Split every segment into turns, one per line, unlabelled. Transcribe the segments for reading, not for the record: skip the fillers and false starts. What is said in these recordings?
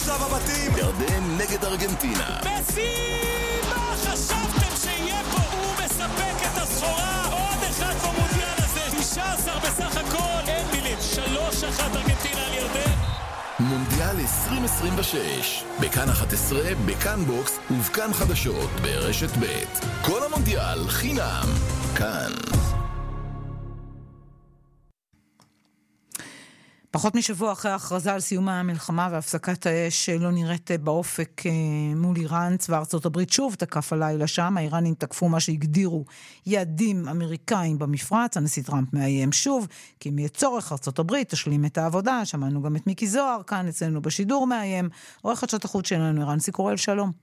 לשלב הבתים.
ירדן נגד ארגנטינה.
מסי! מה חשבתם שיהיה פה? הוא מספק את הסחורה. עוד אחד במונדיאל הזה. 19 בסך הכל. אין מילים. 3-1 ארגנטינה על ירדן.
מונדיאל 2026. בכאן 11, בכאן בוקס ובכאן חדשות ברשת ב'. כל המונדיאל חינם. כאן.
פחות משבוע אחרי ההכרזה על סיום המלחמה והפסקת האש לא נראית באופק מול איראן, צבא ארצות הברית שוב תקף הלילה שם, האיראנים תקפו מה שהגדירו יעדים אמריקאים במפרץ, הנשיא טראמפ מאיים שוב, כי אם יהיה צורך ארצות הברית תשלים את העבודה, שמענו גם את מיקי זוהר כאן אצלנו בשידור מאיים, עורך חדשות החוץ שלנו ערן סיקורל, שלום.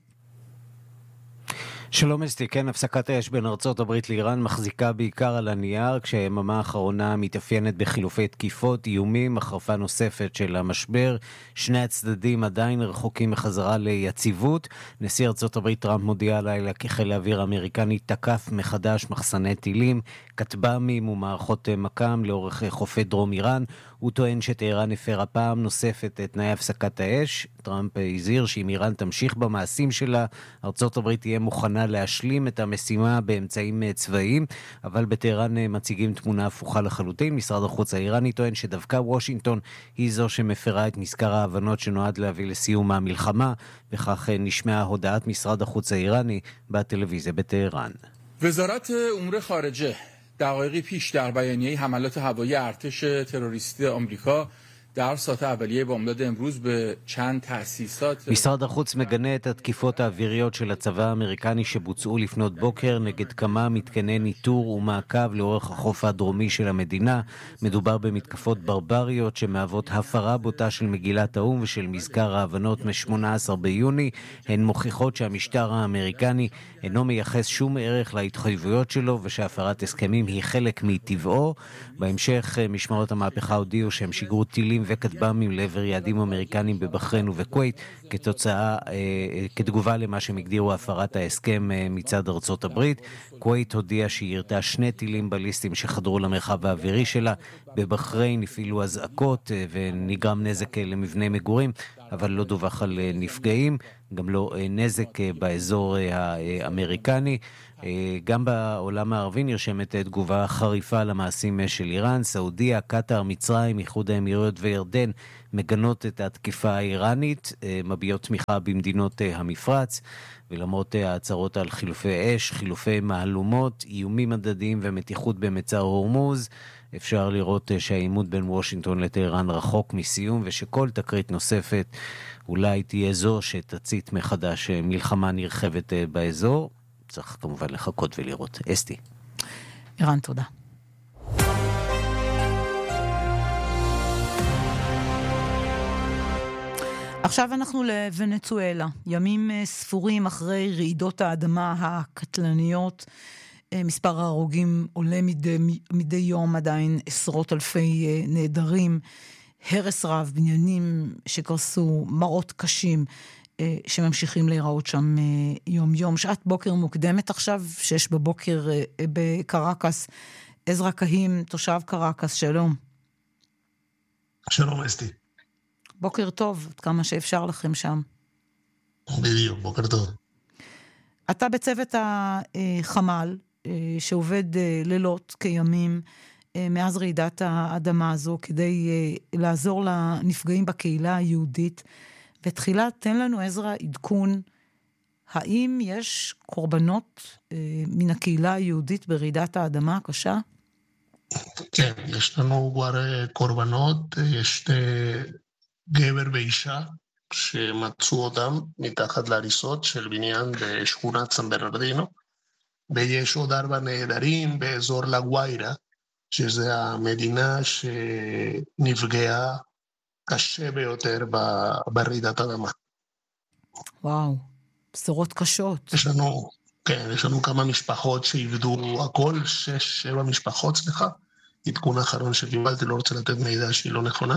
שלום אסתי, כן, הפסקת האש בין ארצות הברית לאיראן מחזיקה בעיקר על הנייר, כשהיממה האחרונה מתאפיינת בחילופי תקיפות, איומים, החרפה נוספת של המשבר. שני הצדדים עדיין רחוקים מחזרה ליציבות. נשיא ארצות הברית טראמפ מודיע הלילה כי חיל האוויר האמריקני תקף מחדש מחסני טילים, כטב"מים ומערכות מקם לאורך חופי דרום איראן. הוא טוען שטהרן הפרה פעם נוספת את תנאי הפסקת האש. טראמפ הזהיר שאם איראן תמשיך במעשים שלה, ארצות הברית תהיה מוכנה להשלים את המשימה באמצעים צבאיים, אבל בטהרן מציגים תמונה הפוכה לחלוטין. משרד החוץ האיראני טוען שדווקא וושינגטון היא זו שמפרה את מזכר ההבנות שנועד להביא לסיום המלחמה, וכך נשמעה הודעת משרד החוץ האיראני בטלוויזיה בטהרן.
وزارت امور خارجه دقایقی پیش در بیانیه حملات هوایی ارتش تروریستی آمریکا در ساعت اولیه بامداد امروز به چند تأسیسات
משרד החוץ מגנה את התקיפות האוויריות של הצבא האמריקני שבוצעו לפנות בוקר נגד כמה מתקני ניטור ומעקב לאורך החוף הדרומי של המדינה. מדובר במתקפות ברבריות שמהוות הפרה בוטה של מגילת האו"ם ושל מזכר ההבנות מ-18 ביוני. הן מוכיחות שהמשטר האמריקני אינו מייחס שום ערך להתחייבויות שלו ושהפרת הסכמים היא חלק מטבעו. בהמשך משמרות המהפכה הודיעו שהם שיגרו טילים וכטב"מים לעבר יעדים אמריקנים בבחריין ובכווית כתגובה למה שהם הגדירו הפרת ההסכם מצד ארצות הברית. כווית הודיעה שהיא ירתה 2 טילים בליסטיים שחדרו למרחב האווירי שלה. בבחריין הפעילו אזעקות ונגרם נזק למבני מגורים, אבל לא דווח על נפגעים, גם לא נזק באזור האמריקני. גם בעולם הערבי נרשמת תגובה חריפה למעשים של איראן. סעודיה, קטר, מצרים, איחוד האמירויות וירדן מגנות את התקיפה האיראנית, מביעות תמיכה במדינות המפרץ, ולמרות ההצהרות על חילופי אש, חילופי מהלומות, איומים הדדיים ומתיחות במצר הורמוז, אפשר לראות שהעימות בין וושינגטון לטהרן רחוק מסיום, ושכל תקרית נוספת אולי תהיה זו שתצית מחדש מלחמה נרחבת באזור. צריך כמובן לחכות ולראות. אסתי.
ערן, תודה. עכשיו אנחנו לוונצואלה. ימים ספורים אחרי רעידות האדמה הקטלניות, מספר ההרוגים עולה מדי יום, עדיין עשרות אלפי נעדרים, הרס רב, בניינים שקרסו, מראות קשים שממשיכים להיראות שם יום יום. שעת בוקר מוקדמת עכשיו, 6 בבוקר בקרקס. עזרא קהים, תושב קרקס, שלום.
שלום אסתי.
בוקר טוב, עד כמה שאפשר לכם שם.
בדיוק, בוקר טוב.
אתה בצוות החמ"ל שעובד לילות כימים מאז רעידת האדמה הזו כדי לעזור לנפגעים בקהילה היהודית. ותחילה תן לנו עזרא עדכון, האם יש קורבנות מן הקהילה היהודית ברעידת האדמה הקשה?
כן, יש לנו כבר קורבנות, יש גבר ואישה שמצאו אותם מתחת להריסות של בניין בשכונת סן ברנרדינו, ויש עוד 4 נעדרים באזור לה גוויירה, שזה המדינה שנפגעה קשה ביותר ברעידת אדמה.
וואו, בשורות קשות.
יש לנו כמה משפחות שאיבדו הכל, 6-7 משפחות, סליחה. עדכון האחרון שקיבלתי, לא רוצה לתת מידע שהיא לא נכונה.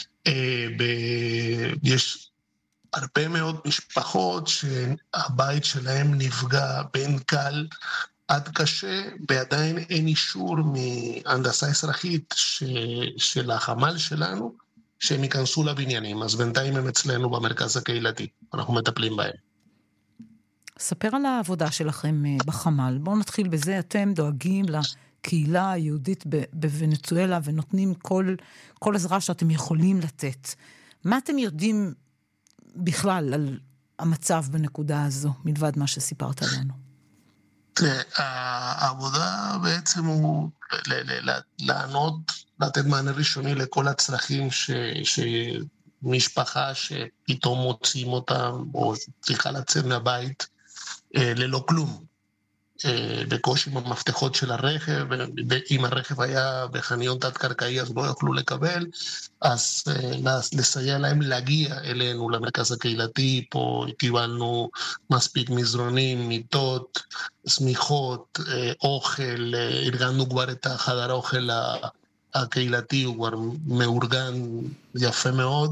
יש הרבה מאוד משפחות שהבית שלהם נפגע בין קל עד קשה, ועדיין אין אישור מהנדסה אזרחית של החמ"ל שלנו, שהם ייכנסו לבניינים, אז בינתיים הם אצלנו במרכז הקהילתי, אנחנו מטפלים בהם.
ספר על העבודה שלכם בחמ"ל. בואו נתחיל בזה. אתם דואגים לקהילה היהודית בוונצואלה ונותנים כל עזרה שאתם יכולים לתת. מה אתם יודעים בכלל על המצב בנקודה הזו, מלבד מה שסיפרת לנו?
העבודה בעצם הוא לענות, לתת מענה ראשוני לכל הצרכים שמשפחה שפתאום מוצאים אותם או צריכה לצאת מהבית ללא כלום. בקושי עם המפתחות של הרכב, אם הרכב היה בחניון תת-קרקעי אז לא יוכלו לקבל, אז לסייע להם להגיע אלינו למרכז הקהילתי. פה קיבלנו מספיק מזרונים, מיטות, סמיכות, אוכל, ארגנו כבר את החדר האוכל הקהילתי, הוא כבר מאורגן יפה מאוד,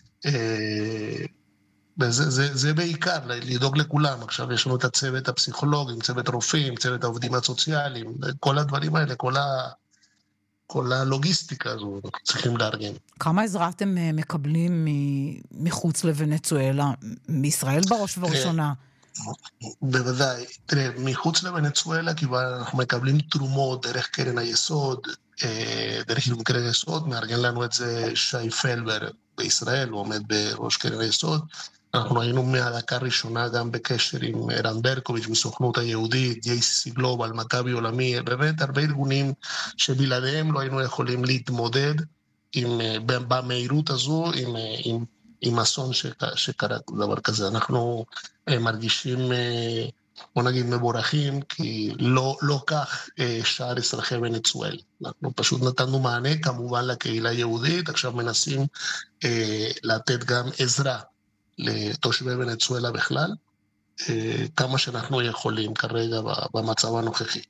וזה בעיקר, לדאוג לכולם. עכשיו יש לנו את הצוות הפסיכולוגים, צוות רופאים, צוות העובדים הסוציאליים, כל הדברים האלה, כל הלוגיסטיקה הזו צריכים לארגן.
כמה עזרה אתם מקבלים מחוץ לוונצואלה? מישראל בראש ובראשונה?
בוודאי. תראה, מחוץ לוונצואלה אנחנו מקבלים תרומות דרך קרן היסוד, דרך קרן היסוד, מארגן לנו את זה שי פלבר בישראל, הוא עומד בראש קרן היסוד. אנחנו היינו מהדקה ראשונה גם בקשר עם ערן ברקוביץ' מסוכנות היהודית, JCC גלובל, מכבי עולמי, באמת הרבה ארגונים שבלעדיהם לא היינו יכולים להתמודד במהירות הזו, עם אסון שקרה דבר כזה. אנחנו מרגישים, בוא נגיד, מבורכים, כי לא כך שאר אזרחי ונצואל. אנחנו פשוט נתנו מענה כמובן לקהילה היהודית, עכשיו מנסים לתת גם עזרה לתושבי ונצואלה בכלל, כמה שאנחנו יכולים כרגע במצב הנוכחי.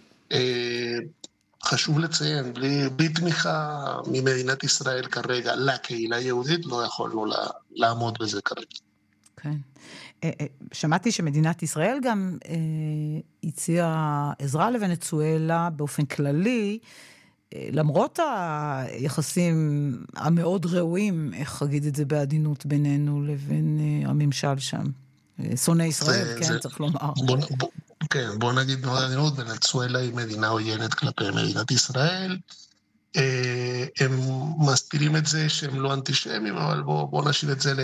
חשוב לציין, בלי תמיכה ממדינת ישראל כרגע לקהילה היהודית, לא יכולנו לעמוד בזה כרגע.
כן. שמעתי שמדינת ישראל גם הציעה עזרה לוונצואלה באופן כללי, למרות היחסים המאוד ראויים, איך אגיד את זה בעדינות, בינינו לבין הממשל שם. שונא ישראל, כן, צריך לומר.
כן, בוא נגיד בעדינות, ונצואלה היא מדינה עוינת כלפי מדינת ישראל. הם מסתירים את זה שהם לא אנטישמים, אבל בוא נשאיר את זה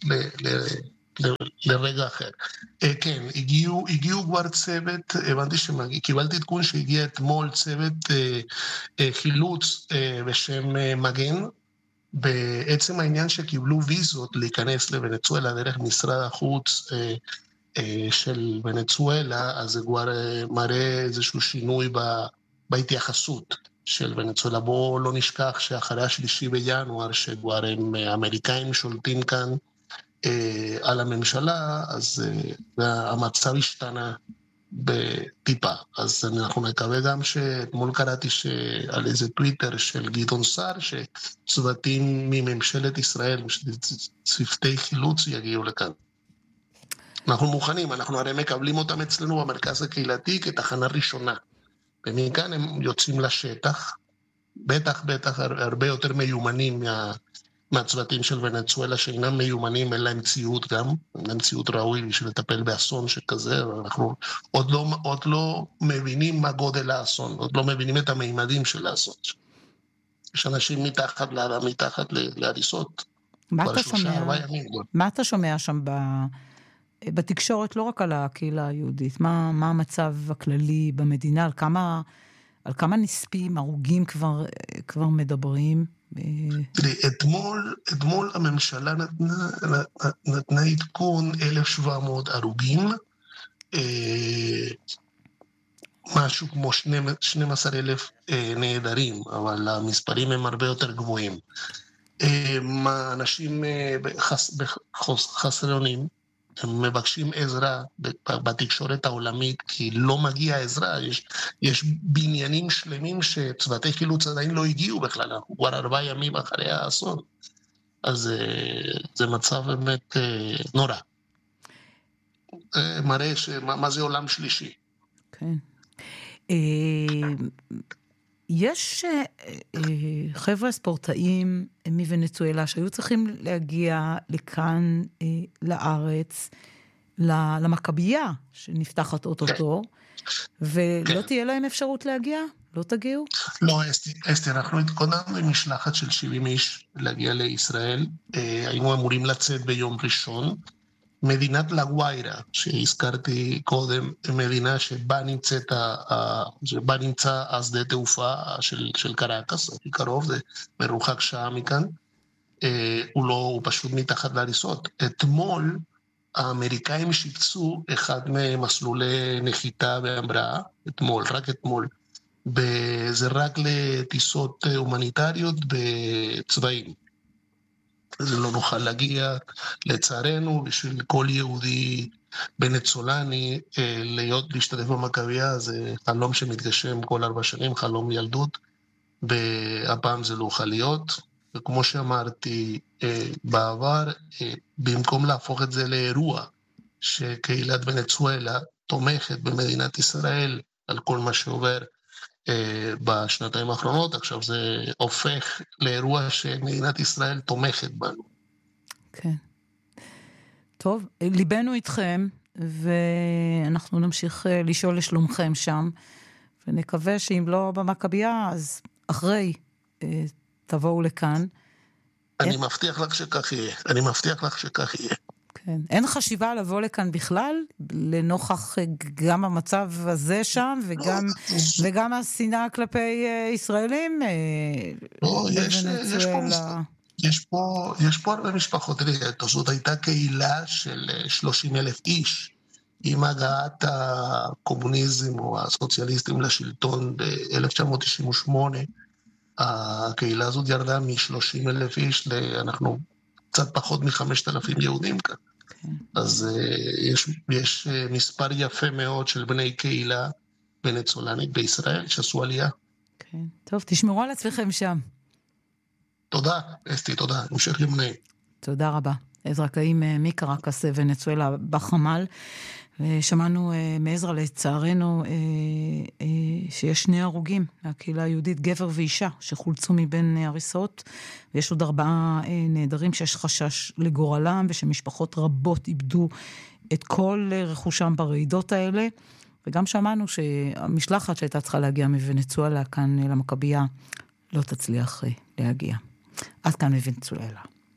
לרגע אחר. כן, הגיעו כבר צוות, הבנתי שקיבלתי עדכון שהגיע אתמול צוות חילוץ בשם מגן, בעצם העניין שקיבלו ויזות להיכנס לוונצואלה דרך משרד החוץ של ונצואלה, אז זה כבר מראה איזשהו שינוי בהתייחסות של ונצואלה. בואו לא נשכח שאחרי 3 בינואר, שכבר הם אמריקאים שולטים כאן על הממשלה, אז המצב השתנה בטיפה. אז אנחנו נקווה גם שאתמול קראתי על איזה טוויטר של גדעון סער, שצוותים מממשלת ישראל, צוותי חילוץ יגיעו לכאן. אנחנו מוכנים, אנחנו הרי מקבלים אותם אצלנו במרכז הקהילתי כתחנה ראשונה. ומכאן הם יוצאים לשטח, בטח הרבה יותר מיומנים מהצוותים של ונצואלה, שאינם מיומנים, אין להם ציוד גם, אין להם ציוד ראוי בשביל לטפל באסון שכזה, אנחנו עוד לא מבינים מה גודל האסון, עוד לא מבינים את המימדים של האסון. יש אנשים מתחת להריסות.
מה אתה שומע שם בתקשורת, לא רק על הקהילה היהודית? מה המצב הכללי במדינה? על כמה נספים, הרוגים כבר מדברים?
אתמול הממשלה נתנה עדכון 1,700 הרוגים, משהו כמו 12,000 נעדרים, אבל המספרים הם הרבה יותר גבוהים. אנשים חסרי אונים, הם מבקשים עזרה בתקשורת העולמית, כי לא מגיע עזרה. יש בניינים שלמים שצוותי חילוץ עדיין לא הגיעו בכלל, אנחנו כבר 4 ימים אחרי האסון. אז זה מצב באמת נורא. מראה מה זה עולם שלישי.
כן. יש חבר'ה ספורטאים מוונצואלה שהיו צריכים להגיע לכאן לארץ, למכבייה שנפתחת אוטוטו, ולא תהיה להם אפשרות להגיע? לא תגיעו?
לא, אסתי, אנחנו התכוננו עם משלחת של 70 איש להגיע לישראל, היינו אמורים לצאת ביום ראשון, מדינת לגוויירה, שהזכרתי קודם, מדינה שבה נמצא השדה תעופה של קרקס, הכי קרוב, זה מרוחק שעה מכאן, הוא פשוט מתחת להריסות. אתמול, האמריקאים שיפצו אחד ממסלולי נחיתה בהמראה, רק אתמול, זה רק לטיסות הומניטריות בצבעים. אז לא נוכל להגיע, לצערנו, בשביל כל יהודי ונצולני, להשתתף במכבייה, זה חלום שמתגשם כל 4 שנים, חלום ילדות, והפעם זה לא יכול להיות. וכמו שאמרתי בעבר, במקום להפוך את זה לאירוע, שקהילת ונצואלה תומכת במדינת ישראל על כל מה שעובר בשנתיים האחרונות, עכשיו זה הופך לאירוע שמדינת ישראל תומכת בנו.
כן. טוב, ליבנו איתכם, ואנחנו נמשיך לשאול לשלומכם שם, ונקווה שאם לא במכבייה, אז אחרי תבואו לכאן.
אני מבטיח לך שכך יהיה.
כן. אין חשיבה לבוא לכאן בכלל, לנוכח גם המצב הזה שם, וגם השנאה כלפי ישראלים?
לא, יש פה הרבה משפחות. זאת הייתה קהילה של 30,000 איש, עם הגעת הקומוניזם או הסוציאליסטים לשלטון ב-1998, הקהילה הזאת ירדה מ-30,000 איש, אנחנו קצת פחות מ-5,000 יהודים כאן. אז יש מספר יפה מאוד של בני קהילה ונצולנית בישראל שעשו עלייה.
כן. טוב, תשמרו על עצמכם שם.
תודה, אסתי, תודה. המשך יום נעים.
תודה רבה. עזרא קאים מקרקס ונצואלה בחמ"ל. שמענו מעזרא לצערנו שיש 2 הרוגים מהקהילה היהודית, גבר ואישה, שחולצו מבין הריסות, ויש עוד 4 נעדרים שיש חשש לגורלם, ושמשפחות רבות איבדו את כל רכושם ברעידות האלה, וגם שמענו שהמשלחת שהייתה צריכה להגיע מוונצואלה כאן למכבייה, לא תצליח להגיע. עד כאן מוונצואלה.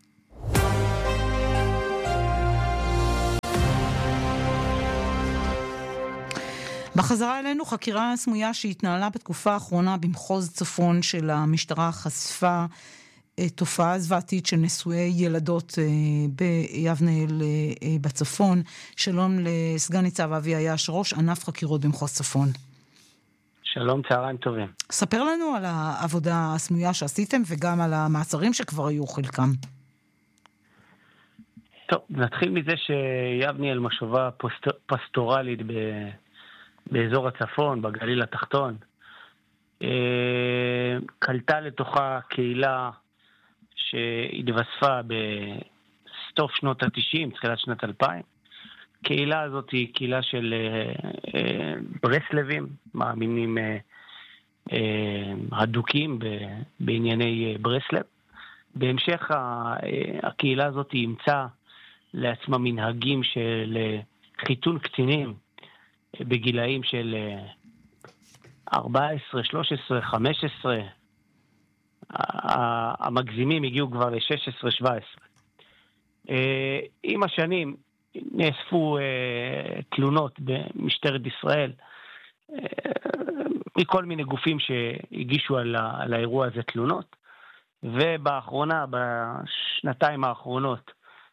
בחזרה אלינו, חקירה סמויה שהתנהלה בתקופה האחרונה במחוז צפון של המשטרה חשפה תופעה זוועתית של נישואי ילדות ביבנאל בצפון. שלום לסגן ניצב אבי עייש, ראש ענף חקירות במחוז צפון.
שלום, צהריים טובים.
ספר לנו על העבודה הסמויה שעשיתם וגם על המעצרים שכבר היו חלקם.
טוב, נתחיל מזה שיבנאל מושבה פסטורלית באזור הצפון, בגליל התחתון, קלטה לתוכה קהילה שהתווספה בסוף שנות ה-90, תחילת שנת 2000. הקהילה הזאת היא קהילה של ברסלבים, מאמינים הדוקים בענייני ברסלב. בהמשך הקהילה הזאת אימצה לעצמה מנהגים של חיתון קצינים בגילאים של 14, 13, 15, המגזימים הגיעו כבר ל-16, 17. עם השנים נאספו תלונות במשטרת ישראל, מכל מיני גופים שהגישו על האירוע הזה תלונות, ובאחרונה, בשנתיים האחרונות,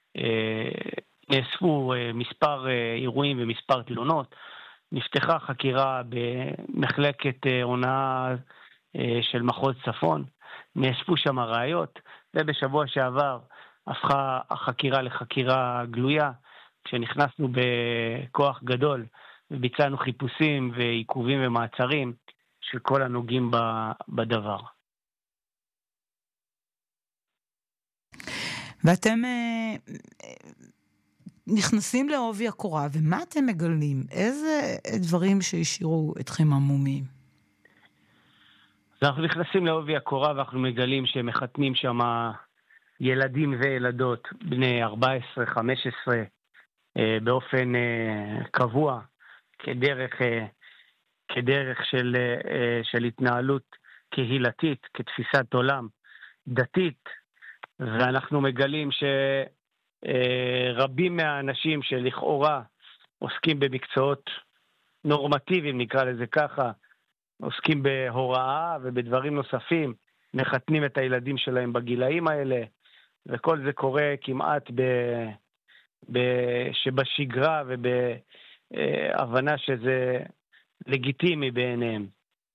נאספו מספר אירועים ומספר תלונות, נפתחה חקירה במחלקת הונאה של מחוז צפון, נאספו שם ראיות, ובשבוע שעבר הפכה החקירה לחקירה גלויה, כשנכנסנו בכוח גדול וביצענו חיפושים ועיכובים ומעצרים של כל הנוגעים בדבר.
ואתם נכנסים לעובי הקורה, ומה אתם מגלים? איזה דברים שהשאירו אתכם עמומים?
אנחנו נכנסים לעובי הקורה ואנחנו מגלים שמחתנים שם ילדים וילדות בני 14, 15, באופן קבוע, כדרך של התנהלות קהילתית, כתפיסת עולם דתית, ואנחנו מגלים שרבים מהאנשים שלכאורה עוסקים במקצועות נורמטיביים, נקרא לזה ככה, עוסקים בהוראה ובדברים נוספים, מחתנים את הילדים שלהם בגילאים האלה, וכל זה קורה כמעט שבשגרה ובהבנה שזה לגיטימי בעיניהם.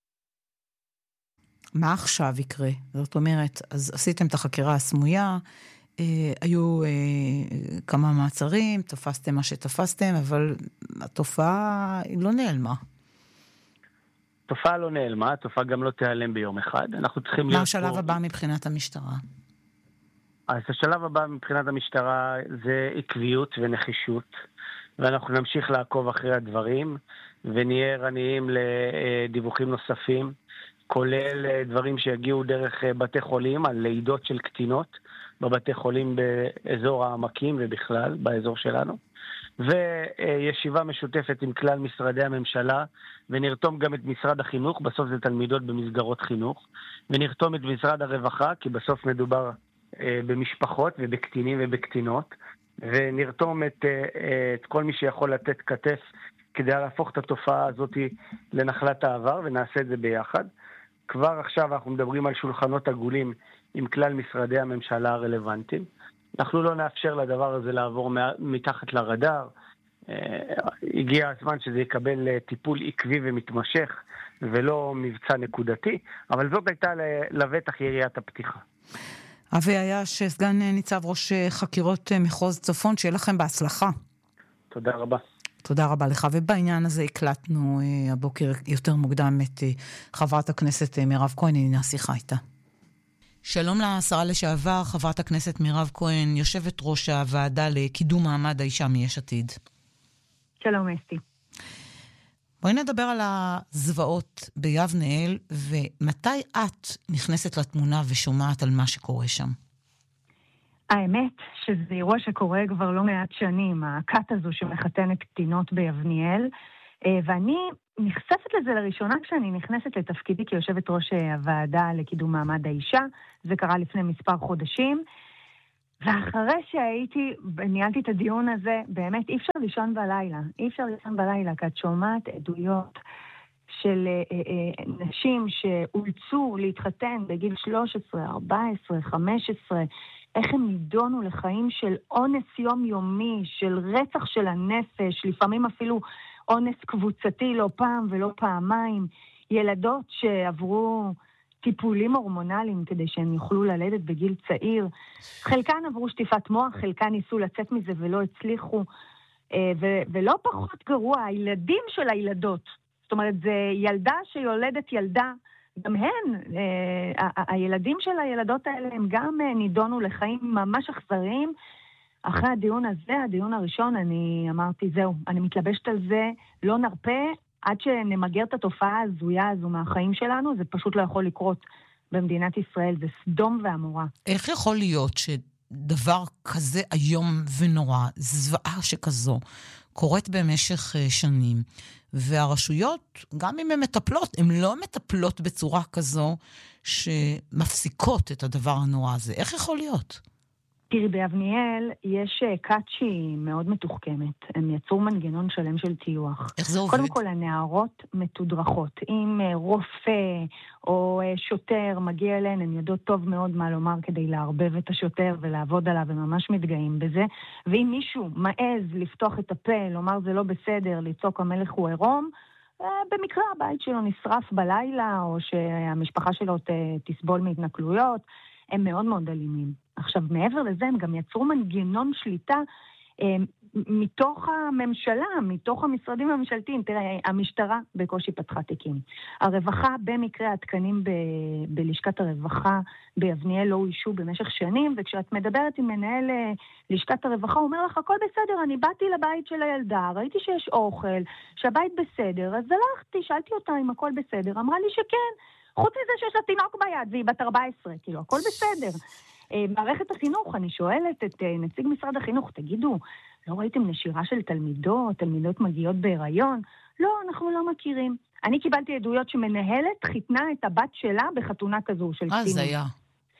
מה עכשיו יקרה? זאת אומרת, אז עשיתם את החקירה הסמויה, היו כמה מעצרים, תפסתם מה שתפסתם, אבל התופעה לא נעלמה.
התופעה לא נעלמה, התופעה גם לא תיעלם ביום אחד. אנחנו צריכים
מה השלב הבא מבחינת המשטרה?
אז השלב הבא מבחינת המשטרה זה עקביות ונחישות, ואנחנו נמשיך לעקוב אחרי הדברים, ונהיה ערניים לדיווחים נוספים, כולל דברים שיגיעו דרך בתי חולים על לידות של קטינות בבתי חולים באזור העמקים ובכלל באזור שלנו, וישיבה משותפת עם כלל משרדי הממשלה, ונרתום גם את משרד החינוך, בסוף זה תלמידות במסגרות חינוך, ונרתום את משרד הרווחה, כי בסוף מדובר במשפחות ובקטינים ובקטינות, ונרתום את כל מי שיכול לתת כתף כדי להפוך את התופעה הזאת לנחלת העבר, ונעשה את זה ביחד. כבר עכשיו אנחנו מדברים על שולחנות עגולים עם כלל משרדי הממשלה הרלוונטיים. אנחנו לא נאפשר לדבר הזה לעבור מתחת לרדאר. הגיע הזמן שזה יקבל טיפול עקבי ומתמשך, ולא מבצע נקודתי, אבל זאת הייתה לבטח יריית הפתיחה.
אבי עייש, סגן ניצב ראש חקירות מחוז צפון, שיהיה לכם בהצלחה.
תודה רבה.
תודה רבה לך, ובעניין הזה הקלטנו הבוקר יותר מוקדם את חברת הכנסת מירב כהן, הנה השיחה איתה. שלום לשרה לשעבר, חברת הכנסת מירב כהן, יושבת ראש הוועדה לקידום מעמד האישה מיש עתיד.
שלום אסתי.
בואי נדבר על הזוועות ביבנאל, ומתי את נכנסת לתמונה ושומעת על מה שקורה שם?
האמת שזה אירוע שקורה כבר לא מעט שנים, הכת הזו שמחתנת קטינות ביבניאל, ואני נחשפת לזה לראשונה כשאני נכנסת לתפקידי כיושבת ראש הוועדה לקידום מעמד האישה, זה קרה לפני מספר חודשים, ואחרי ניהלתי את הדיון הזה, באמת אי אפשר לישון בלילה, כי את שומעת עדויות של נשים שאולצו להתחתן בגיל 13, 14, 15, איך הם נידונו לחיים של אונס יומיומי, של רצח של הנפש, לפעמים אפילו אונס קבוצתי לא פעם ולא פעמיים, ילדות שעברו טיפולים הורמונליים כדי שהן יוכלו ללדת בגיל צעיר, חלקן עברו שטיפת מוח, חלקן ניסו לצאת מזה ולא הצליחו, ולא פחות גרוע, הילדים של הילדות, זאת אומרת, זה ילדה שיולדת ילדה, גם הן, הילדים של הילדות האלה הם גם נידונו לחיים ממש אכזריים. אחרי הדיון הזה, הדיון הראשון, אני אמרתי, זהו, אני מתלבשת על זה, לא נרפה עד שנמגר את התופעה הזויה הזו מהחיים שלנו, זה פשוט לא יכול לקרות במדינת ישראל, זה סדום ועמורה.
איך יכול להיות שדבר כזה היום ונורא, זוועה שכזו, קורית במשך שנים, והרשויות, גם אם הן מטפלות, הן לא מטפלות בצורה כזו שמפסיקות את הדבר הנורא הזה. איך יכול להיות?
תראי, ביבניאל יש כת שהיא מאוד מתוחכמת. הם יצרו מנגנון שלם של טיוח.
איך זה עובד?
קודם כל, הנערות מתודרכות. אם רופא או שוטר מגיע אליהן, הן יודעות טוב מאוד מה לומר כדי להרבב את השוטר ולעבוד עליו, הם ממש מתגאים בזה. ואם מישהו מעז לפתוח את הפה, לומר זה לא בסדר, לצעוק המלך הוא עירום, במקרה הבית שלו נשרף בלילה, או שהמשפחה שלו תסבול מהתנכלויות, הם מאוד מאוד אלימים. עכשיו, מעבר לזה, הם גם יצרו מנגנון שליטה מתוך הממשלה, מתוך המשרדים הממשלתיים. תראה, המשטרה בקושי פתחה תיקים. הרווחה, במקרה התקנים בלשכת הרווחה ביבניאל לא אוישו במשך שנים, וכשאת מדברת עם מנהל לשכת הרווחה, הוא אומר לך, הכל בסדר, אני באתי לבית של הילדה, ראיתי שיש אוכל, שהבית בסדר, אז הלכתי, שאלתי אותה אם הכל בסדר, אמרה לי שכן. חוץ מזה שיש לה תינוק ביד, והיא בת 14, כאילו, הכל בסדר. מערכת החינוך, אני שואלת את נציג משרד החינוך, תגידו, לא ראיתם נשירה של תלמידות מגיעות בהיריון? לא, אנחנו לא מכירים. אני קיבלתי עדויות שמנהלת חיתנה את הבת שלה בחתונה כזו של קטינים.
זה היה.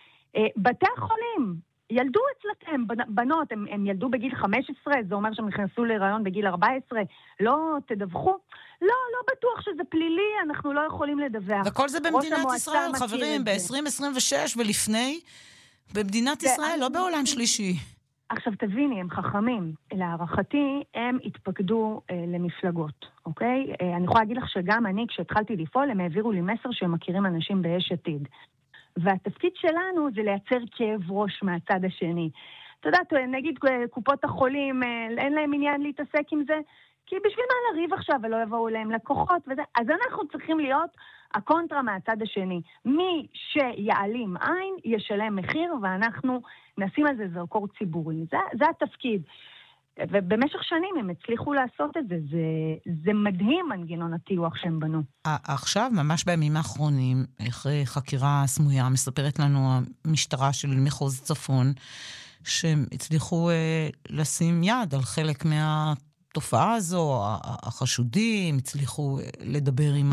בתי החולים, ילדו אצלכם, בנות, הם ילדו בגיל 15, זה אומר שהם נכנסו להיריון בגיל 14, לא תדווחו? לא בטוח שזה פלילי, אנחנו לא יכולים לדווח.
וכל זה במדינת ישראל, חברים, ב-2026 ולפני, במדינת ישראל, לא בעולם שלישי.
עכשיו תביני, הם חכמים. להערכתי, הם התפקדו למפלגות, אוקיי? אני יכולה להגיד לך שגם אני, כשהתחלתי לפעול, הם העבירו לי מסר שהם מכירים אנשים ביש עתיד. והתפקיד שלנו זה לייצר כאב ראש מהצד השני. אתה יודעת, נגיד קופות החולים, אין להם עניין להתעסק עם זה, כי בשביל מה לריב עכשיו ולא יבואו להם לקוחות וזה. אז אנחנו צריכים להיות הקונטרה מהצד השני. מי שיעלים עין ישלם מחיר, ואנחנו נשים על זה זרקור ציבורי. זה התפקיד. ובמשך שנים הם הצליחו לעשות את זה. זה מדהים מנגנון הטיוח שהם בנו.
עכשיו, ממש בימים האחרונים, אחרי חקירה סמויה, מספרת לנו המשטרה של מחוז צפון, שהם הצליחו לשים יד על חלק מהתופעה הזו, החשודים, הצליחו לדבר עם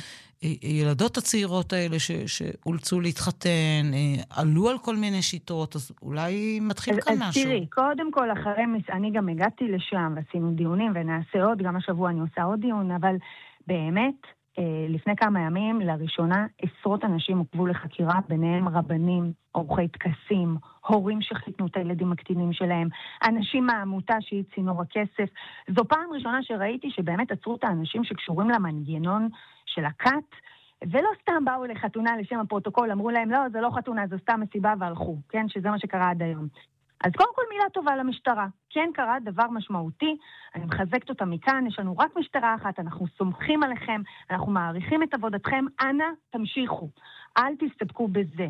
הילדות הצעירות האלה שאולצו להתחתן, עלו על כל מיני שיטות, אז אולי מתחיל כאן משהו.
אז תראי, קודם כל, אני גם הגעתי לשם, ועשינו דיונים, ונעשה עוד, גם השבוע אני עושה עוד דיון, אבל באמת, לפני כמה ימים, לראשונה, עשרות אנשים עוקבו לחקירה, ביניהם רבנים, עורכי טקסים, הורים שחיתנו את הילדים הקטינים שלהם, אנשים מהעמותה שהיא צינור הכסף. זו פעם ראשונה שראיתי שבאמת עצרו את האנשים שקשורים למנגנון של הכת, ולא סתם באו לחתונה לשם הפרוטוקול, אמרו להם, לא, זה לא חתונה, זה סתם מסיבה והלכו, כן, שזה מה שקרה עד היום. אז קודם כל מילה טובה למשטרה. כן קרה דבר משמעותי, אני מחזקת אותה מכאן, יש לנו רק משטרה אחת, אנחנו סומכים עליכם, אנחנו מעריכים את עבודתכם, אנא תמשיכו, אל תסתפקו בזה.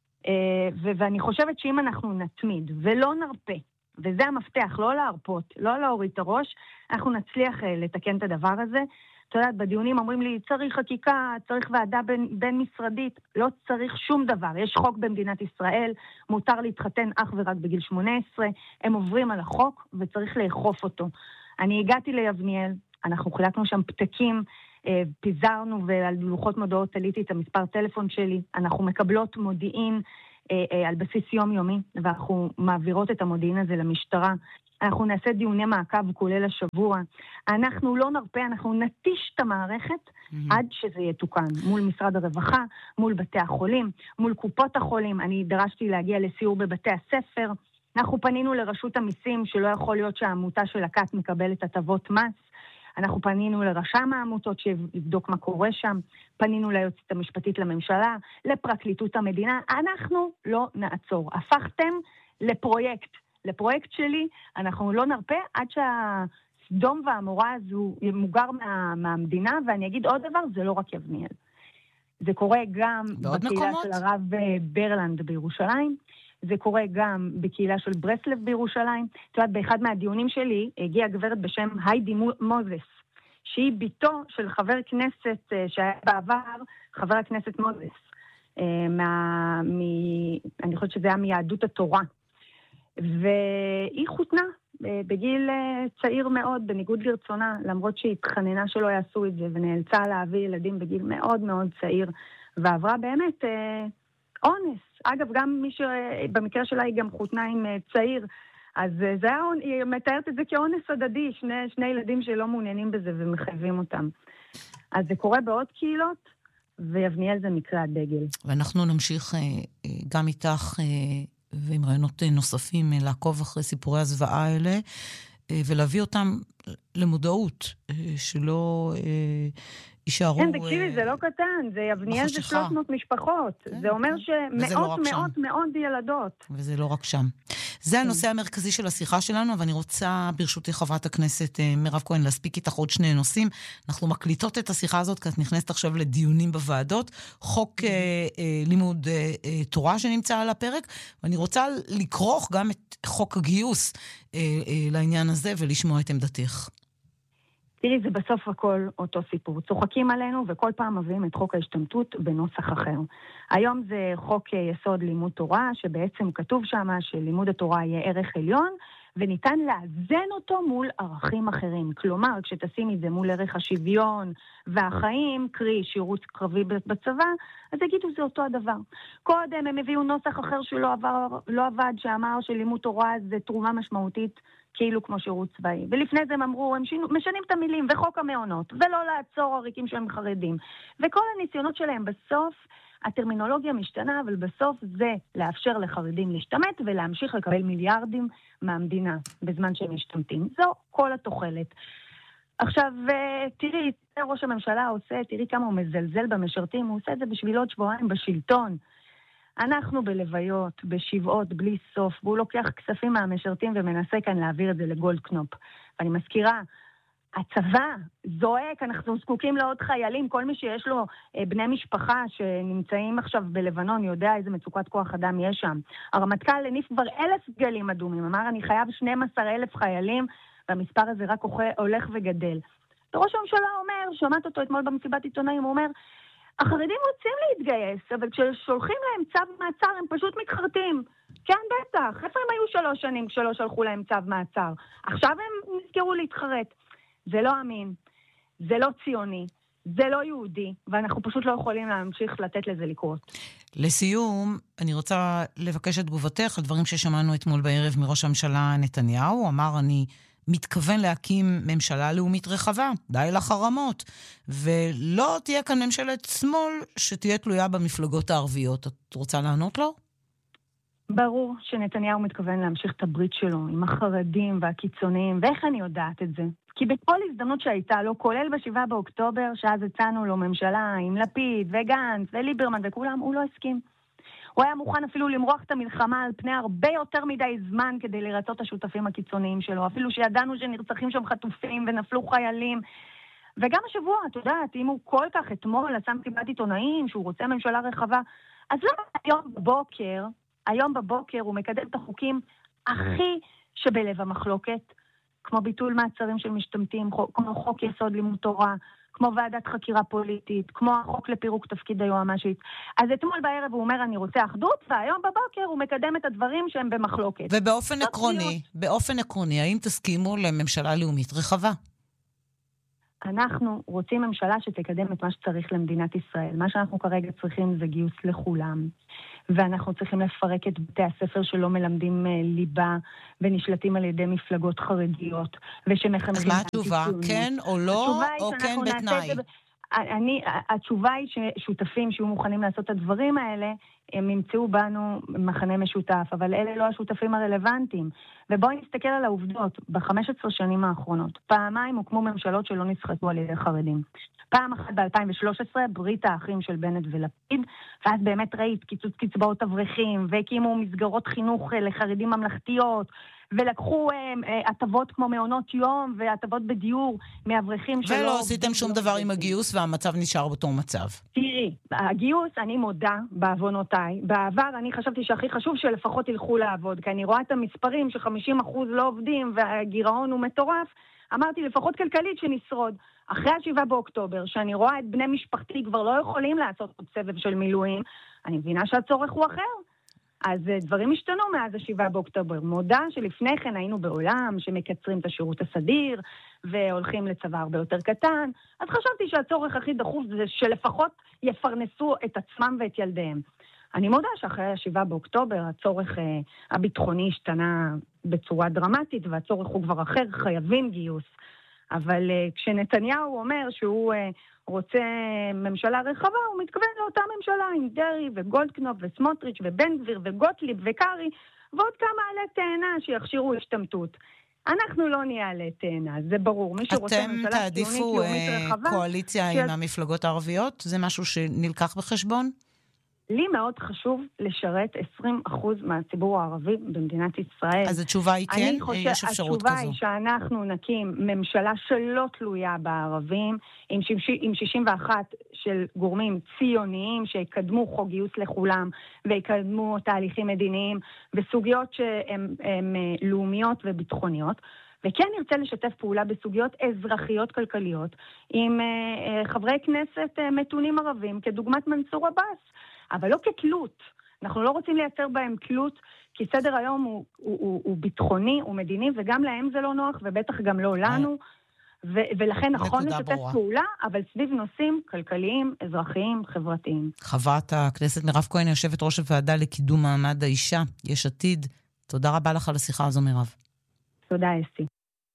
ואני חושבת שאם אנחנו נתמיד ולא נרפה, וזה המפתח, לא להרפות, לא להוריד את הראש, אנחנו נצליח לתקן את הדבר הזה. אתה יודעת, בדיונים אומרים לי, צריך חקיקה, צריך ועדה בין משרדית, לא צריך שום דבר. יש חוק במדינת ישראל, מותר להתחתן אך ורק בגיל 18, הם עוברים על החוק וצריך לאכוף אותו. אני הגעתי ליבניאל, אנחנו חילקנו שם פתקים, פיזרנו ועל לוחות מודעות תליתי את המספר טלפון שלי, אנחנו מקבלות מודיעין על בסיס יומיומי, ואנחנו מעבירות את המודיעין הזה למשטרה. אנחנו נעשה דיוני מעקב כולל השבוע. אנחנו לא נרפה, אנחנו נטיש את המערכת עד שזה יתוקן. מול משרד הרווחה, מול בתי החולים, מול קופות החולים. אני דרשתי להגיע לסיור בבתי הספר. אנחנו פנינו לרשות המיסים שלא יכול להיות שהעמותה של הכת מקבלת הטבות מס. אנחנו פנינו לרשם העמותות שיבדוק מה קורה שם. פנינו ליועצת המשפטית לממשלה, לפרקליטות המדינה. אנחנו לא נעצור. הפכתם לפרויקט שלי, אנחנו לא נרפה עד שהסדום והמורה הזו ימוגר מהמדינה, ואני אגיד עוד דבר, זה לא רק יבניאל. זה קורה גם בקהילה של הרב ברלנד בירושלים, זה קורה גם בקהילה של ברסלב בירושלים. זאת אומרת, באחד מהדיונים שלי הגיעה גברת בשם היידי מוזס, שהיא ביתו של חבר כנסת שהיה בעבר, חבר הכנסת מוזס, אני חושבת שזה היה מיהדות התורה. והיא חותנה בגיל צעיר מאוד, בניגוד לרצונה, למרות שהיא התחננה שלא יעשו את זה, ונאלצה להביא ילדים בגיל מאוד מאוד צעיר, ועברה באמת אונס. אגב, גם במקרה שלה היא גם חותנה עם צעיר, אז זה היה, היא מתארת את זה כאונס הדדי, שני ילדים שלא מעוניינים בזה ומחייבים אותם. אז זה קורה בעוד קהילות, ויבניאל זה מקרה הדגל.
ואנחנו נמשיך גם איתך ועם רעיונות נוספים לעקוב אחרי סיפורי הזוועה האלה, ולהביא אותם למודעות, שלא יישארו...
כן, תקשיבי, זה לא קטן, זה יבניאל זה 300 משפחות, זה אומר שמאות מאוד ילדות.
וזה לא רק שם. זה הנושא המרכזי של השיחה שלנו, אבל אני רוצה ברשותי חברת הכנסת מירב כהן להספיק איתך עוד שני נושאים. אנחנו מקליטות את השיחה הזאת, כי את נכנסת עכשיו לדיונים בוועדות, חוק לימוד תורה שנמצא על הפרק, ואני רוצה לקרוך גם את חוק הגיוס לעניין הזה ולשמוע את עמדתך.
תראי, זה בסוף הכל אותו סיפור. צוחקים עלינו וכל פעם מביאים את חוק ההשתמטות בנוסח אחר. היום זה חוק יסוד לימוד תורה, שבעצם כתוב שם שלימוד התורה יהיה ערך עליון, וניתן לאזן אותו מול ערכים אחרים. כלומר, כשתשימי את זה מול ערך השוויון והחיים, קרי שירות קרבי בצבא, אז יגידו זה אותו הדבר. קודם הם הביאו נוסח אחר שלא עבד, שאמר שלימוד תורה זה תרומה משמעותית, כאילו כמו שירות צבאי. ולפני זה הם אמרו, הם משנים את המילים, וחוק המעונות, ולא לעצור עריקים שהם חרדים. וכל הניסיונות שלהם בסוף, הטרמינולוגיה משתנה, אבל בסוף זה לאפשר לחרדים להשתמט, ולהמשיך לקבל מיליארדים מהמדינה, בזמן שהם משתמטים. זו כל התוחלת. עכשיו, תראי, ראש הממשלה עושה, תראי כמה הוא מזלזל במשרתים, הוא עושה את זה בשביל עוד שבועיים בשלטון. אנחנו בלוויות, בשבעות, בלי סוף, והוא לוקח כספים מהמשרתים ומנסה כאן להעביר את זה לגולדקנופ. ואני מזכירה, הצבא זועק, אנחנו זקוקים לעוד חיילים, כל מי שיש לו בני משפחה שנמצאים עכשיו בלבנון יודע איזה מצוקת כוח אדם יש שם. הרמטכ"ל הניף כבר 1,000 דגלים אדומים, אמר אני חייב 12,000 חיילים, והמספר הזה רק הולך וגדל. וראש הממשלה אומר, שמעת אותו אתמול במסיבת עיתונאים, הוא אומר, החרדים רוצים להתגייס, אבל כששולחים להם צו מעצר הם פשוט מתחרטים. כן, בטח, איפה הם היו 3 שנים כשלא שלחו להם צו מעצר? עכשיו הם נזכרו להתחרט. זה לא אמין, זה לא ציוני, זה לא יהודי, ואנחנו פשוט לא יכולים להמשיך לתת לזה לקרות.
לסיום, אני רוצה לבקש את תגובתך על דברים ששמענו אתמול בערב מראש הממשלה נתניהו. הוא אמר, אני מתכוון להקים ממשלה לאומית רחבה, די לחרמות, ולא תהיה כאן ממשלת שמאל שתהיה תלויה במפלגות הערביות. את רוצה לענות לו?
ברור שנתניהו מתכוון להמשיך את הברית שלו עם החרדים והקיצוניים, ואיך אני יודעת את זה? כי בכל הזדמנות שהייתה לו, כולל ב7 באוקטובר, שאז הצענו לו ממשלה עם לפיד וגנץ וליברמן וכולם, הוא לא הסכים. הוא היה מוכן אפילו למרוח את המלחמה על פני הרבה יותר מדי זמן כדי לרצות את השותפים הקיצוניים שלו, אפילו שידענו שנרצחים שם חטופים ונפלו חיילים. וגם השבוע, את יודעת, אם הוא כל כך אתמול עשה מסיבת עיתונאים שהוא רוצה ממשלה רחבה, אז לא היום בבוקר הוא מקדם את החוקים הכי שבלב המחלוקת, כמו ביטול מעצרים של משתמטים, כמו חוק יסוד לימוד תורה, כמו ועדת חקירה פוליטית, כמו החוק לפירוק תפקיד היועמ"שית. אז אתמול בערב הוא אומר אני רוצה אחדות, והיום בבוקר הוא מקדם את הדברים שהם במחלוקת.
ובאופן עקרוני, האם תסכימו לממשלה לאומית רחבה?
אנחנו רוצים ממשלה שתקדם את מה שצריך למדינת ישראל. מה שאנחנו כרגע צריכים זה גיוס לכולם. ואנחנו צריכים לפרק את בתי הספר שלא מלמדים ליבה ונשלטים על ידי מפלגות חרדיות.
אז מה התשובה? כן או לא, או כן בתנאי?
התשובה היא ששותפים שיהיו מוכנים לעשות את הדברים האלה, הם ימצאו בנו מחנה משותף, אבל אלה לא השותפים הרלוונטיים. ובואי נסתכל על העובדות. ב-15 שנים האחרונות, פעמיים הוקמו ממשלות שלא נסחטו על ידי חרדים. פעם אחת ב-2013, ברית האחים של בנט ולפיד, ואז באמת ראית קיצוץ קצבאות אברכים, והקימו מסגרות חינוך לחרדים ממלכתיות, ולקחו הטבות כמו מעונות יום והטבות בדיור מאברכים שלא...
ולא עשיתם שום דבר עם הגיוס והמצב נשאר באותו מצב.
תראי, הגיוס, אני מודה בעוונותיי. בעבר אני חשבתי שהכי חשוב שלפחות ילכו לעבוד, כי אני רואה את המספרים ש50% לא עובדים והגירעון הוא מטורף. אמרתי לפחות כלכלית שנשרוד. אחרי 7 באוקטובר, שאני רואה את בני משפחתי כבר לא יכולים לעשות עוד סבב של מילואים, אני מבינה שהצורך הוא אחר. אז דברים השתנו מאז 7 באוקטובר. מודה שלפני כן היינו בעולם שמקצרים את השירות הסדיר והולכים לצבא הרבה יותר קטן. אז חשבתי שהצורך הכי דחוף זה שלפחות יפרנסו את עצמם ואת ילדיהם. אני מודה שאחרי 7 באוקטובר הצורך הביטחוני השתנה בצורה דרמטית והצורך הוא כבר אחר, חייבים גיוס. אבל כשנתניהו אומר שהוא רוצה ממשלה רחבה, הוא מתכוון לאותה ממשלה עם דרי וגולדקנופ וסמוטריץ' ובן גביר וגוטליב וקרי, ועוד כמה עלי תאנה שיכשירו השתמטות. אנחנו לא נהיה עלי תאנה, זה ברור. מי שרוצה ממשלה ציונית לאומית רחבה...
אתם תעדיפו קואליציה עם המפלגות הערביות? זה משהו שנלקח בחשבון?
לי מאוד חשוב לשרת 20% מהציבור הערבי במדינת ישראל.
אז התשובה היא כן? יש אפשרות כזו.
התשובה היא שאנחנו נקים ממשלה שלא תלויה בערבים, עם 61 של גורמים ציוניים שיקדמו חוק גיוס לכולם, ויקדמו תהליכים מדיניים, וסוגיות שהן לאומיות וביטחוניות. וכן נרצה לשתף פעולה בסוגיות אזרחיות כלכליות עם חברי כנסת מתונים ערבים, כדוגמת מנסור עבאס, אבל לא כתלות. אנחנו לא רוצים לייצר בהם תלות, כי סדר היום הוא ביטחוני, הוא מדיני, וגם להם זה לא נוח, ובטח גם לא לנו, ולכן נכון לשתף פעולה, אבל סביב נושאים כלכליים, אזרחיים, חברתיים.
חברת הכנסת מירב כהן, יושבת ראש הוועדה לקידום מעמד האישה, יש עתיד. תודה רבה לך על השיחה הזו, מירב.
תודה, אסתי.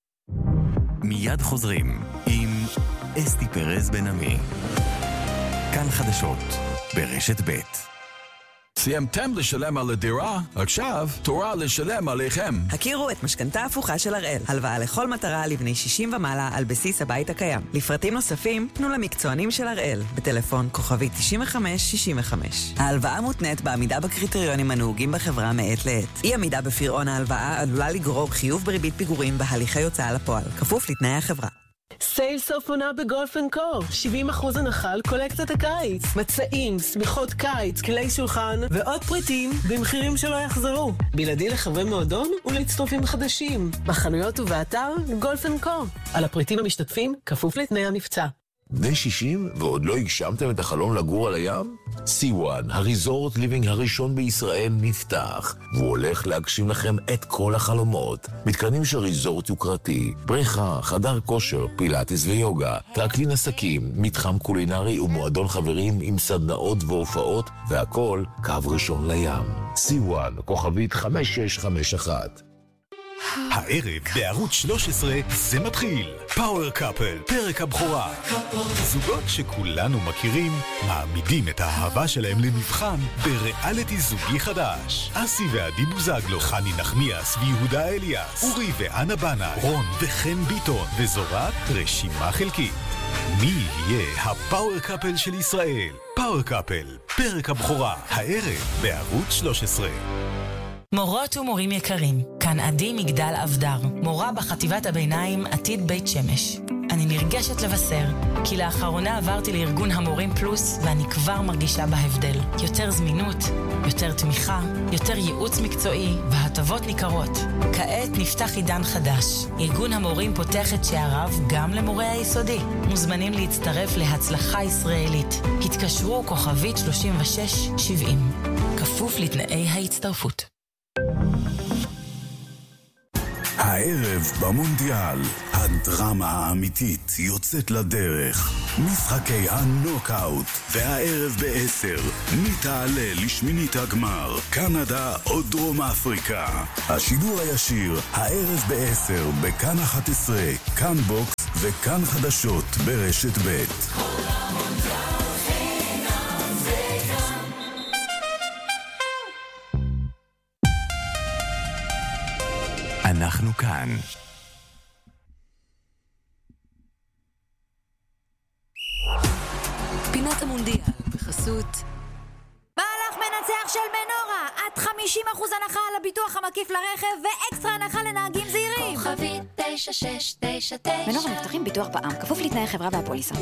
מיד חוזרים עם אסתי פרז בן עמי. כאן חדשות ברשת ב'.
סיימתם לשלם על הדירה? עכשיו תורה לשלם עליכם.
הכירו את משכנתה הפוכה של הראל. הלוואה לכל מטרה לבני 60 ומעלה על בסיס הבית הקיים. לפרטים נוספים, פנו למקצוענים של הראל. בטלפון כוכבי 9565. ההלוואה מותנית בעמידה בקריטריונים הנהוגים בחברה מעת לעת. אי עמידה בפירעון ההלוואה עלולה לגרור חיוב בריבית פיגורים בהליכי הוצאה לפועל. כפוף לתנאי החברה.
סייל סוף עונה בגולף אנד קו. 70% הנחה על קולקציית הקיץ. מצעים, סמיכות קיץ, כלי שולחן ועוד פריטים במחירים שלא יחזרו. בלעדי לחברי מועדון ולהצטרפים חדשים. בחנויות ובאתר גולף אנד קו. על הפריטים המשתתפים כפוף לתנאי המבצע.
בני 60 ועוד לא הגשמתם את החלום לגור על הים? C1, הריזורט ליבינג הראשון בישראל, נפתח, והוא הולך להגשים לכם את כל החלומות. מתקנים של ריזורט יוקרתי, בריכה, חדר כושר, פילאטיס ויוגה, טרקלין עסקים, מתחם קולינרי ומועדון חברים עם סדנאות והופעות, והכל קו ראשון לים. C1, כוכבית 5651.
הערב בערוץ 13 זה מתחיל. פאוור קאפל, פרק הבכורה. זוגות שכולנו מכירים מעמידים את האהבה שלהם למבחן בריאליטי זוגי חדש. אסי ועדי בוזגלו, חני נחמיאס ויהודה אליאס, אורי ואנה בנה, רון וחן ביטון, וזו רק רשימה חלקית. מי יהיה הפאוור קאפל של ישראל? פאוור קאפל, פרק הבכורה. הערב בערוץ 13.
מורות ומורים יקרים, כאן עדי מגדל אבדר, מורה בחטיבת הביניים עתיד בית שמש. אני נרגשת לבשר, כי לאחרונה עברתי לארגון המורים פלוס, ואני כבר מרגישה בהבדל. יותר זמינות, יותר תמיכה, יותר ייעוץ מקצועי, והטבות ניכרות. כעת נפתח עידן חדש. ארגון המורים פותח את שעריו גם למורי היסודי. מוזמנים להצטרף להצלחה ישראלית. התקשרו כוכבית 3670. כפוף לתנאי ההצטרפות.
הערב במונדיאל, הדרמה האמיתית יוצאת לדרך. משחקי הנוקאוט, והערב ב-10, מי תעלה לשמינית הגמר, קנדה או דרום אפריקה. השידור הישיר, הערב ב-10, בכאן 11, כאן בוקס וכאן חדשות ברשת ב'. אנחנו כאן.
פינת המונדיאל בחסות
מהלך מנצח של מנורה, עד 50% הנחה על הביטוח המקיף לרכב ואקסטרה הנחה לנהגים זהירים.
כוכבית 9699.
מנורה מבטחים ביטוח בע"מ, כפוף לתנאי חברה והפוליסה.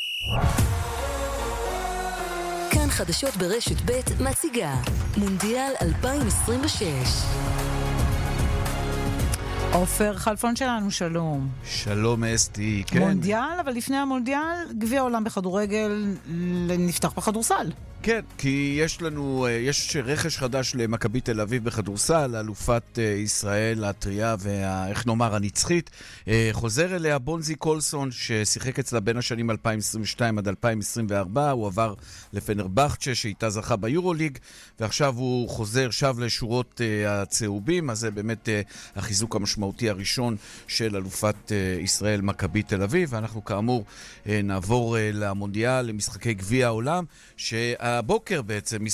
כאן חדשות ברשת ב' מציגה מונדיאל 2026.
עופר חלפון שלנו, שלום.
שלום אסתי, כן.
מונדיאל, אבל לפני המונדיאל, גביע העולם בכדורגל נפתח בכדורסל.
כן, כי יש רכש חדש למכבי תל אביב בכדורסל, אלופת ישראל הטריה ואיך נאמר הנצחית. חוזר אליה בונזי קולסון, ששיחק אצלה בין השנים 2022 עד 2024, הוא עבר לפנרבחצ'ה שאיתה זכה ביורוליג, ועכשיו הוא חוזר שב לשורות הצהובים, אז זה באמת החיזוק המשמעותי הראשון של אלופת ישראל מכבי תל אביב, ואנחנו כאמור נעבור למשחקי גביע העולם, הבוקר בעצם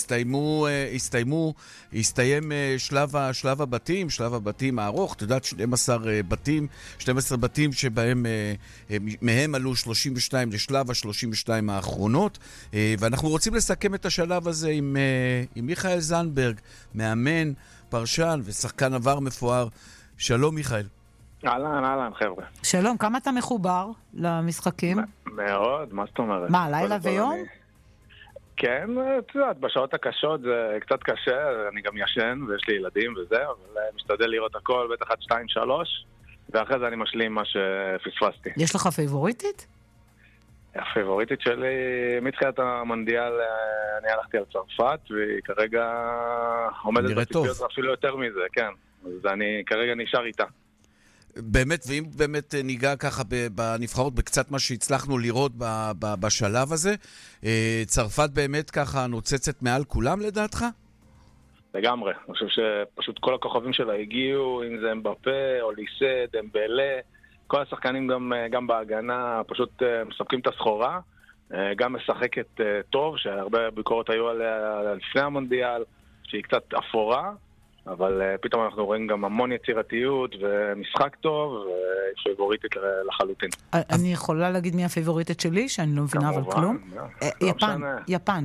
הסתיים שלב הבתים הארוך, אתה יודעת 12 בתים שבהם מהם עלו 32 לשלב ה-32 האחרונות, ואנחנו רוצים לסכם את השלב הזה עם מיכאל זנברג, מאמן, פרשן ושחקן עבר מפואר. שלום מיכאל.
אהלן חבר'ה.
שלום, כמה אתה מחובר למשחקים?
מאוד, מה זאת אומרת?
מה, לילה ויום?
כן, את יודעת, בשעות הקשות זה קצת קשה, אני גם ישן ויש לי ילדים וזה, אבל משתדל לראות הכל, בטח עד 2-3, ואחרי זה אני משלים מה שפספסתי.
יש לך פייבוריטית?
הפייבוריטית שלי, מתחילת המונדיאל, אני הלכתי על צרפת, והיא כרגע עומדת בציפיות אפילו יותר מזה, כן. אז אני כרגע נשאר איתה.
באמת, ואם באמת ניגע ככה בנבחרות, בקצת מה שהצלחנו לראות בשלב הזה, צרפת באמת ככה נוצצת מעל כולם לדעתך?
לגמרי. אני חושב שפשוט כל הכוכבים שלה הגיעו, אם זה אמבפה, אוליסה, דמבלה, כל השחקנים גם בהגנה פשוט מספקים את הסחורה, גם משחקת טוב, שהרבה ביקורות היו עליה לפני המונדיאל, שהיא קצת אפורה, אבל פתאום אנחנו רואים גם המון יצירתיות ומשחק טוב, ופייבוריטית לחלוטין.
אני יכולה להגיד מי הפייבוריטית שלי, שאני לא מבינה אבל כלום? יפן.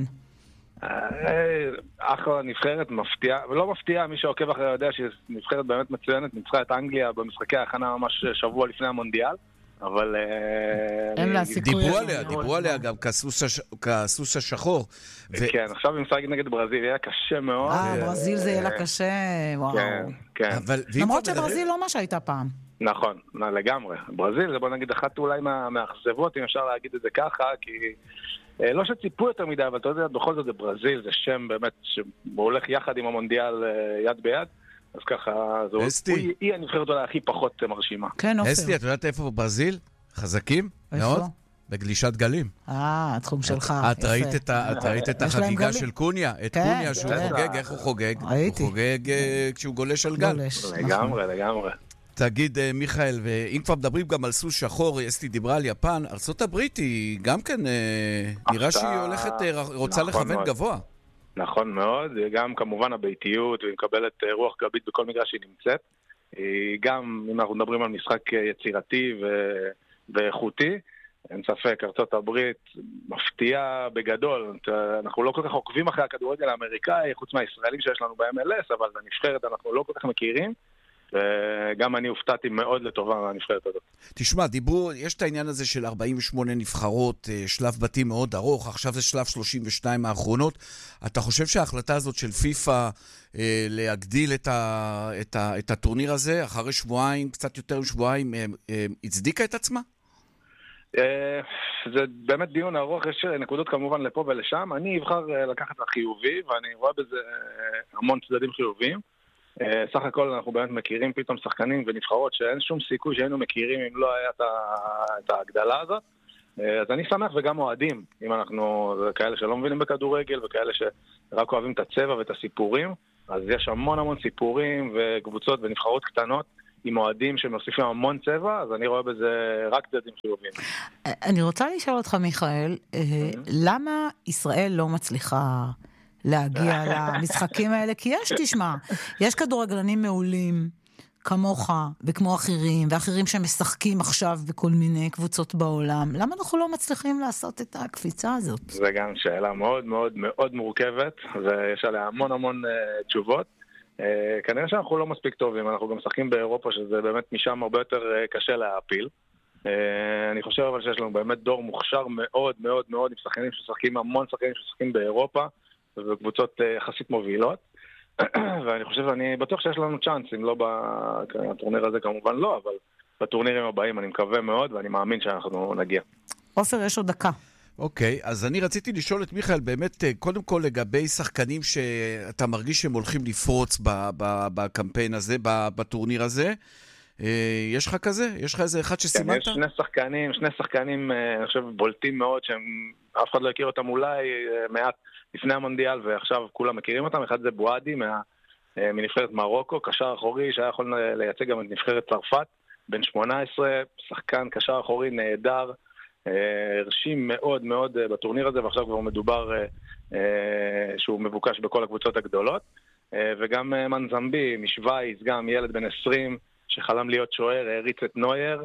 אחלה נבחרת, מפתיעה, ולא מפתיעה, מי שעוקב אחרי יודע שהיא נבחרת באמת מצוינת, ניצחה את אנגליה במשחקי ההכנה ממש שבוע לפני המונדיאל, אבל
דיברו עליה גם כסוס השחור.
כן, עכשיו אם משחק נגד ברזיל יהיה קשה מאוד.
ברזיל זה יהיה לה קשה, וואו.
כן.
למרות שברזיל לא מה שהייתה פעם.
נכון, לגמרי. ברזיל זה בוא נגיד אחת אולי מהאכזבות, אם אפשר להגיד את זה ככה, כי לא שציפו יותר מדי, אבל אתה יודע, בכל זאת זה ברזיל, זה שם באמת שהוא הולך יחד עם המונדיאל יד ביד, אז ככה, היא הנבחרת אולי הכי פחות מרשימה.
כן, אופר.
אסתי, את יודעת איפה בברזיל? חזקים? מאוד? בגלישת גלים.
התחום שלך.
את ראית את החגיגה של קוניה? את קוניה שהוא חוגג, איך הוא חוגג? הוא חוגג כשהוא גולש על גל.
לגמרי.
תגיד, מיכאל, ואם כבר מדברים גם על סוס שחור, אסתי דיברה על יפן, ארצות הברית היא גם כן, נראה שהיא רוצה לכוון גבוה.
נכון מאוד, גם כמובן הביתיות, והיא מקבלת רוח גבית בכל מגרש שהיא נמצאת. גם אם אנחנו מדברים על משחק יצירתי ואיכותי, אין ספק, ארצות הברית מפתיעה בגדול. אנחנו לא כל כך עוקבים אחרי הכדורגל האמריקאי, חוץ מהישראלים שיש לנו ב-MLS, אבל בנבחרת אנחנו לא כל כך מכירים. וגם אני הופתעתי מאוד לטובה מהנבחרת הזאת.
תשמע, יש את העניין הזה של 48 נבחרות, שלב בתים מאוד ארוך, עכשיו זה שלב 32 האחרונות. אתה חושב שההחלטה הזאת של פיפה להגדיל את הטורניר הזה, אחרי שבועיים, קצת יותר משבועיים, הצדיקה את עצמה?
זה באמת דיון ארוך, יש נקודות כמובן לפה ולשם. אני אבחר לקחת החיובי, ואני רואה בזה המון צדדים חיוביים. סך הכל אנחנו באמת מכירים פתאום שחקנים ונבחרות שאין שום סיכוי שהיינו מכירים אם לא היה את ההגדלה הזאת. אז אני שמח וגם אוהדים, אם אנחנו כאלה שלא מבינים בכדורגל וכאלה שרק אוהבים את הצבע ואת הסיפורים, אז יש המון סיפורים וקבוצות ונבחרות קטנות עם אוהדים שמוסיפים המון צבע, אז אני רואה בזה רק צדדים חיוביים.
אני רוצה לשאול אותך, מיכאל, למה ישראל לא מצליחה להגיע למשחקים האלה? כי תשמע, יש כדורגלנים מעולים כמוך וכמו אחרים, ואחרים שמשחקים עכשיו בכל מיני קבוצות בעולם. למה אנחנו לא מצליחים לעשות את הקפיצה הזאת?
זה גם שאלה מאוד מאוד מאוד מורכבת, ויש עליה המון תשובות. כנראה שאנחנו לא מספיק טובים, אנחנו גם משחקים באירופה, שזה באמת משם הרבה יותר קשה להפיל. אני חושב אבל שיש לנו באמת דור מוכשר מאוד מאוד מאוד, עם שחקנים ששחקים, המון שחקנים ששחקים באירופה, ובקבוצות יחסית מובילות, ואני חושב, אני בטוח שיש לנו צ'אנס, אם לא בטורניר הזה כמובן לא, אבל בטורנירים הבאים אני מקווה מאוד, ואני מאמין שאנחנו נגיע.
עופר, יש עוד דקה.
אוקיי, אז אני רציתי לשאול את מיכאל, באמת, קודם כל לגבי שחקנים שאתה מרגיש שהם הולכים לפרוץ בקמפיין הזה, בטורניר הזה, יש לך כזה? יש לך איזה אחד שסימנת?
כן, יש שני שחקנים, אני חושב, בולטים מאוד, שאף אחד לא הכיר אותם אולי מעט לפני המונדיאל, ועכשיו כולם מכירים אותם. אחד זה בועדי מנבחרת מרוקו, קשר אחורי, שהיה יכול לייצג גם את נבחרת צרפת, בן 18, שחקן קשר אחורי נהדר, הרשים מאוד מאוד בטורניר הזה, ועכשיו כבר מדובר שהוא מבוקש בכל הקבוצות הגדולות. וגם מנזמבי משוויץ, גם ילד בן 20, שחלם להיות שוער, הריץ את נויר,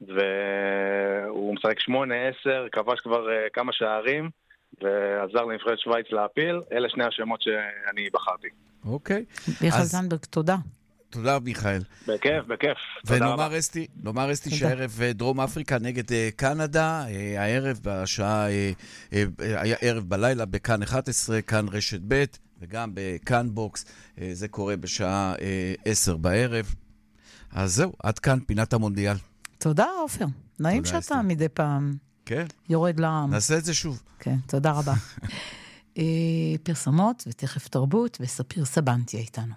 והוא משחק 8-10, כבש כבר כמה שערים, ועזר לנבחרת שוויץ להפיל. אלה שני השמות שאני בחרתי.
אוקיי.
מיכאל זנדברג, תודה.
תודה, מיכאל.
בכיף.
ונאמר אסתי שהערב דרום אפריקה נגד קנדה, הערב בשעה, היה ערב בלילה בכאן 11, כאן רשת ב' וגם בכאן בוקס, זה קורה בשעה 10 בערב. אז זהו, עד כאן פינת המונדיאל.
תודה, עופר. נעים שאתה מדי פעם
כן.
יורד לעם.
נעשה את זה שוב.
כן, תודה רבה. פרסומות ותכף תרבות, וספיר סבנטיה איתנו.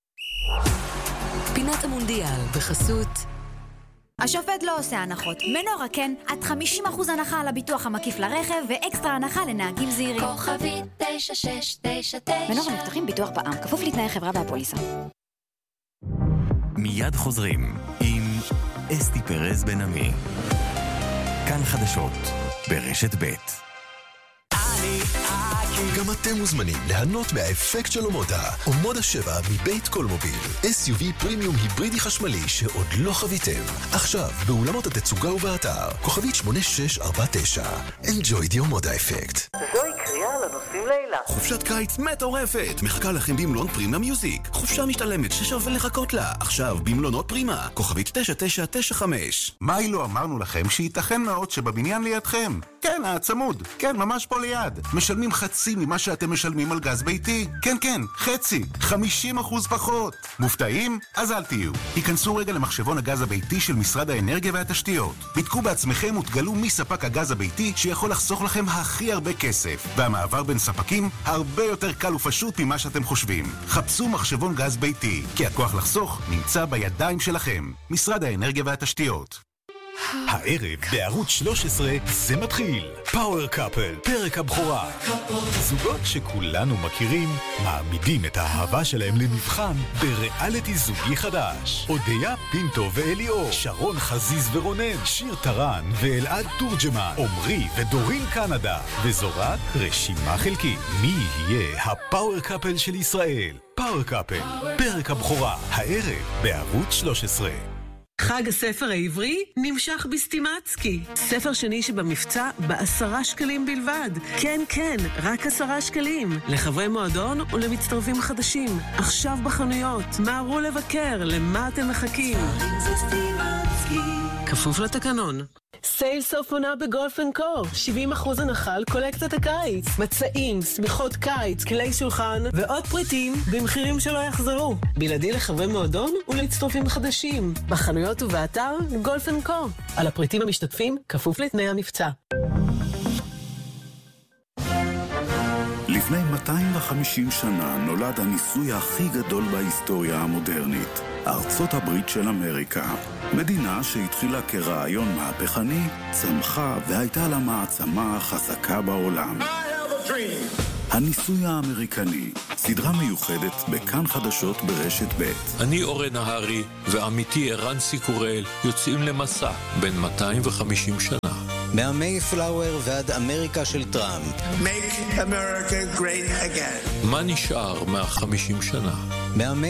פינת המונדיאל בחסות
השופט לא עושה הנחות. מנורה כן, עד 50% הנחה על הביטוח המקיף לרכב ואקסטרה הנחה לנהגים זהירים.
כוכבי 9699
מנורה מבטחים ביטוח בע"מ, כפוף לתנאי חברה והפוליסה.
מיד חוזרים עם אסתי פרז בן עמי. כאן חדשות ברשת ב'.
גם אתם מוזמנים ליהנות מהאפקט של אומודה. אומודה 7 מבית קולמוביל. SUV פרימיום היברידי חשמלי שעוד לא חוויתם. עכשיו, באולמות התצוגה ובאתר. כוכבית 8649. Enjoy the אומודה אפקט.
זוהי קריאה לנוסעים לילה.
חופשת קיץ מטורפת. מחכה לכם במלון פרימה מיוזיק. חופשה משתלמת ששווה לחכות לה. עכשיו במלונות פרימה. כוכבית 9995.
מה אילו אמרנו לכם שייתכן מאוד שבבניין לידכם? כן, הצמוד. כן, ממש פה ליד. משלמים חצי ממה שאתם משלמים על גז ביתי. כן, כן, חצי. 50% פחות. מופתעים? אז אל תהיו. היכנסו רגע למחשבון הגז הביתי של משרד האנרגיה והתשתיות. בדקו בעצמכם ותגלו מי ספק הגז הביתי שיכול לחסוך לכם הכי הרבה כסף. והמעבר בין ספקים הרבה יותר קל ופשוט ממה שאתם חושבים. חפשו מחשבון גז ביתי, כי הכוח לחסוך נמצא בידיים שלכם. משרד האנרגיה והתשתיות.
הערב בערוץ 13 זה מתחיל. פאוור קאפל, פרק הבכורה. זוגות שכולנו מכירים מעמידים את האהבה שלהם למבחן בריאליטי זוגי חדש. אודיה פינטו ואליאור, שרון חזיז ורונן, שיר טרן ואלעד תורג'מן, עומרי ודורין קנדה. וזו רק רשימה חלקית. מי יהיה הפאוור קאפל של ישראל? פאוור קאפל, פרק הבכורה. הערב בערוץ 13.
חג הספר העברי נמשך בסטימצקי. ספר שני שבמבצע ב10 שקלים בלבד. כן, כן, רק 10 שקלים. לחברי מועדון ולמצטרפים חדשים. עכשיו בחנויות. מהרו לבקר, למה אתם מחכים? כפוף לתקנון. סייל סוף עונה בגולף אנד קו. 70% הנחה על קולקציית הקיץ. מצעים, שמיכות קיץ, כלי שולחן ועוד פריטים במחירים שלא יחזרו. בלעדי לחברי מועדון ולמצטרפים חדשים. בחנויות ובאתר גולף אנד קו. על הפריטים המשתתפים כפוף לתנאי המבצע.
לפני 250 שנה נולד הניסוי הכי גדול בהיסטוריה המודרנית, ארצות הברית של אמריקה. מדינה שהתחילה כרעיון מהפכני, צמחה והייתה לה מעצמה חזקה בעולם. הניסוי האמריקני, סדרה מיוחדת בכאן חדשות ברשת ב'.
אני אורן נהרי ועמיתי ערן סיקורל יוצאים למסע בין 250 שנה.
מהמייפלאואר ועד אמריקה של טראמפ.
Make America great again.
מה נשאר 150 שנה?